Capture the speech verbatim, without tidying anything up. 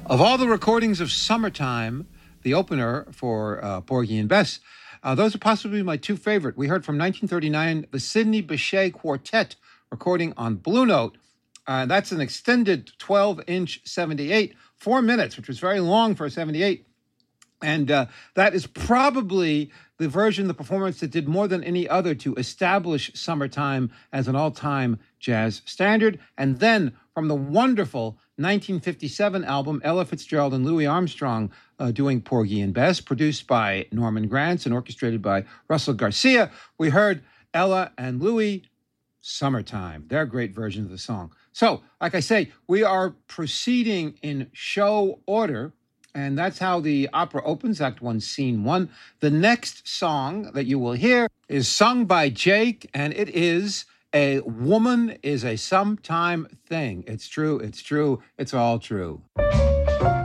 Of all the recordings of Summertime, the opener for uh, Porgy and Bess, uh, those are possibly my two favorite. We heard from nineteen thirty-nine, the Sidney Bechet Quartet recording on Blue Note. Uh, that's an extended twelve-inch seventy-eight, four minutes, which was very long for a seventy-eight. And uh, that is probably the version, the performance that did more than any other to establish Summertime as an all-time jazz standard. And then from the wonderful nineteen fifty-seven album, Ella Fitzgerald and Louis Armstrong uh, doing Porgy and Bess, produced by Norman Granz and orchestrated by Russell Garcia, we heard Ella and Louis, Summertime, their great version of the song. So, like I say, we are proceeding in show order. And that's how the opera opens, Act One, Scene One. The next song that you will hear is sung by Jake, and it is A Woman is a Sometime Thing. It's true, it's true, it's all true.